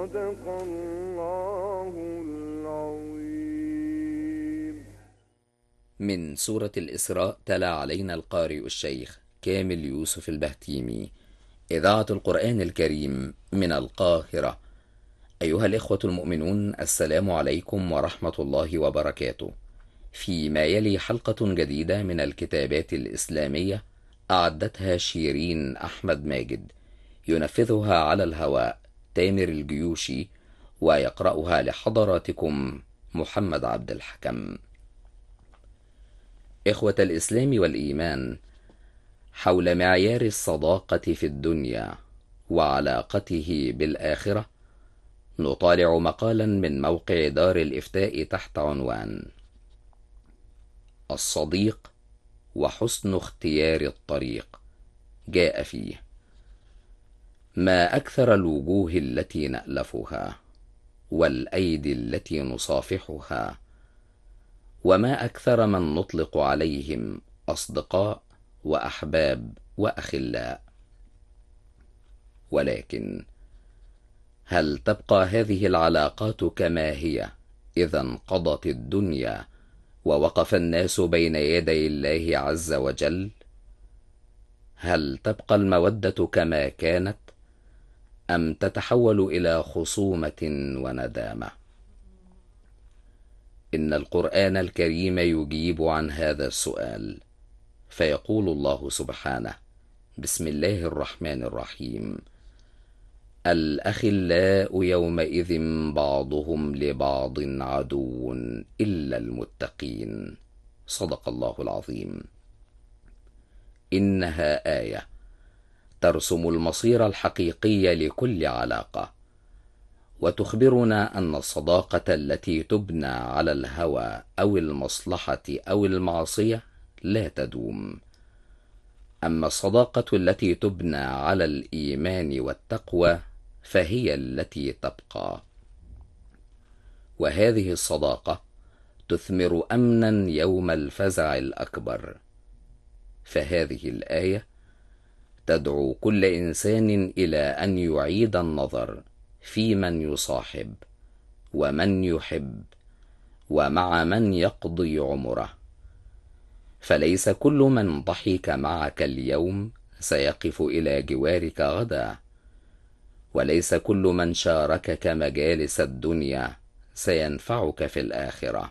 صدق الله العظيم. من سورة الإسراء تلا علينا القارئ الشيخ كامل يوسف البهتيمي، إذاعة القرآن الكريم من القاهرة. أيها الإخوة المؤمنون، السلام عليكم ورحمة الله وبركاته. فيما يلي حلقة جديدة من الكتابات الإسلامية أعدتها شيرين أحمد ماجد، ينفذها على الهواء تامر الجيوشي، ويقرأها لحضراتكم محمد عبد الحكم. إخوة الإسلام والإيمان، حول معيار الصداقة في الدنيا وعلاقته بالآخرة نطالع مقالا من موقع دار الإفتاء تحت عنوان الصديق وحسن اختيار الطريق. جاء فيه: ما أكثر الوجوه التي نألفها والأيدي التي نصافحها، وما أكثر من نطلق عليهم أصدقاء وأحباب وأخلاء. ولكن هل تبقى هذه العلاقات كما هي إذا انقضت الدنيا ووقف الناس بين يدي الله عز وجل؟ هل تبقى المودة كما كانت أم تتحول إلى خصومة وندامة؟ إن القرآن الكريم يجيب عن هذا السؤال، فيقول الله سبحانه: بسم الله الرحمن الرحيم: الأخلاء يومئذ بعضهم لبعض عدو إلا المتقين. صدق الله العظيم. إنها آية ترسم المصير الحقيقي لكل علاقة، وتخبرنا أن الصداقة التي تبنى على الهوى أو المصلحة أو المعصية لا تدوم، أما الصداقة التي تبنى على الإيمان والتقوى فهي التي تبقى. وهذه الصداقة تثمر أمنا يوم الفزع الأكبر. فهذه الآية تدعو كل إنسان إلى أن يعيد النظر في من يصاحب ومن يحب ومع من يقضي عمره، فليس كل من ضحك معك اليوم سيقف إلى جوارك غدا، وليس كل من شاركك مجالس الدنيا سينفعك في الآخرة.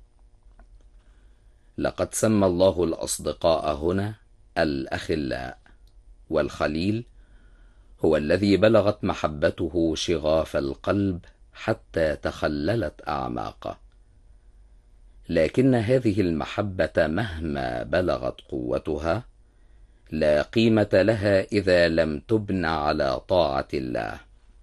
لقد سمى الله الأصدقاء هنا الأخلاء، والخليل هو الذي بلغت محبته شغاف القلب حتى تخللت أعماقه. لكن هذه المحبة مهما بلغت قوتها لا قيمة لها إذا لم تبن على طاعة الله.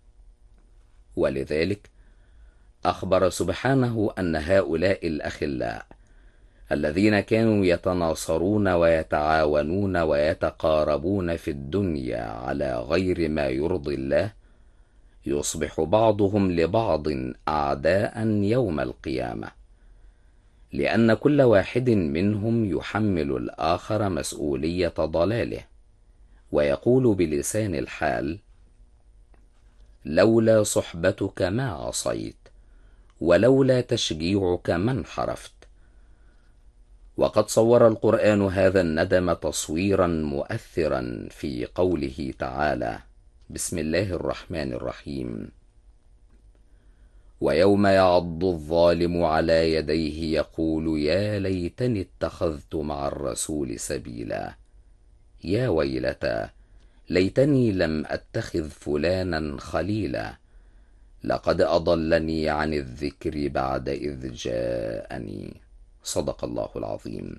ولذلك أخبر سبحانه أن هؤلاء الأخلاء الذين كانوا يتناصرون ويتعاونون ويتقاربون في الدنيا على غير ما يرضي الله يصبح بعضهم لبعض أعداء يوم القيامة، لأن كل واحد منهم يحمل الآخر مسؤولية ضلاله، ويقول بلسان الحال: لولا صحبتك ما عصيت، ولولا تشجيعك ما انحرفت. وقد صور القرآن هذا الندم تصويرا مؤثرا في قوله تعالى: بسم الله الرحمن الرحيم: ويوم يعض الظالم على يديه يقول يا ليتني اتخذت مع الرسول سبيلا، يا ويلتى ليتني لم أتخذ فلانا خليلا، لقد أضلني عن الذكر بعد إذ جاءني. صدق الله العظيم.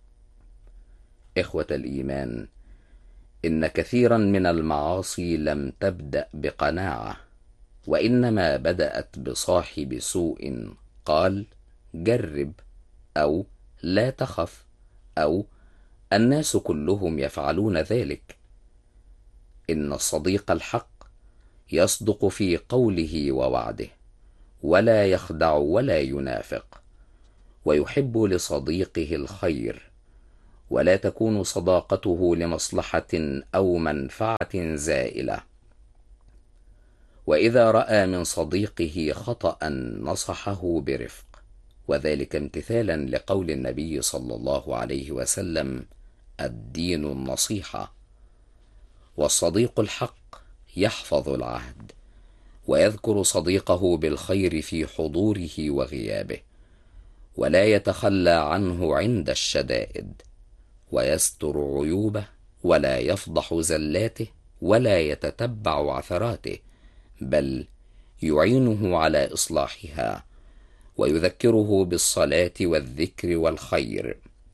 إخوة الإيمان، إن كثيرا من المعاصي لم تبدأ بقناعة، وإنما بدأت بصاحب سوء قال جرب، أو لا تخف، أو الناس كلهم يفعلون ذلك. إن الصديق الحق يصدق في قوله ووعده، ولا يخدع ولا ينافق، ويحب لصديقه الخير، ولا تكون صداقته لمصلحة أو منفعة زائلة. وإذا رأى من صديقه خطأ نصحه برفق، وذلك امتثالا لقول النبي صلى الله عليه وسلم: الدين النصيحة. والصديق الحق يحفظ العهد، ويذكر صديقه بالخير في حضوره وغيابه، ولا يتخلى عنه عند الشدائد، ويستر عيوبه، ولا يفضح زلاته، ولا يتتبع عثراته، بل يعينه على إصلاحها، ويذكره بالصلاة والذكر والخير،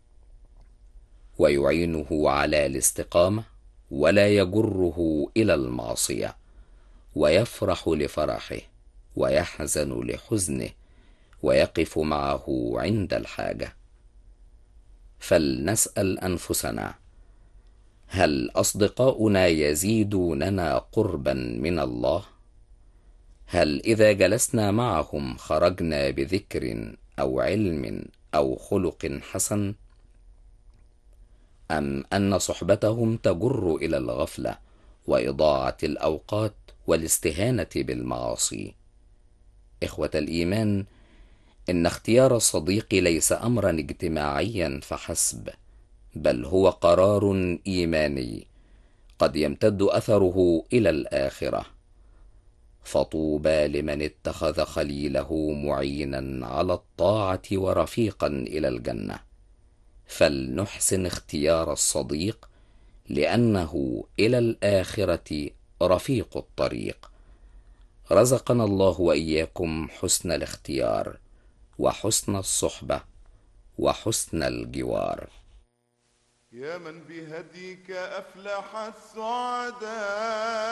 ويعينه على الاستقامة، ولا يجره إلى المعصية، ويفرح لفرحه، ويحزن لحزنه، ويقف معه عند الحاجة. فلنسأل أنفسنا: هل أصدقاؤنا يزيدوننا قربا من الله؟ هل إذا جلسنا معهم خرجنا بذكر أو علم أو خلق حسن؟ أم أن صحبتهم تجر إلى الغفلة وإضاعة الأوقات والاستهانة بالمعاصي؟ إخوة الإيمان، إن اختيار الصديق ليس أمرا اجتماعيا فحسب، بل هو قرار إيماني قد يمتد أثره إلى الآخرة. فطوبى لمن اتخذ خليله معينا على الطاعة ورفيقا إلى الجنة. فلنحسن اختيار الصديق، لأنه إلى الآخرة رفيق الطريق. رزقنا الله وإياكم حسن الاختيار، وحسن الصحبة، وحسن الجوار. يا من بهديك أفلح السعداء،